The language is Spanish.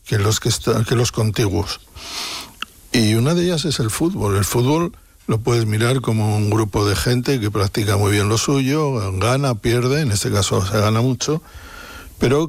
que los contiguos. Y una de ellas es el fútbol. El fútbol lo puedes mirar como un grupo de gente que practica muy bien lo suyo, gana, pierde, en este caso se gana mucho, pero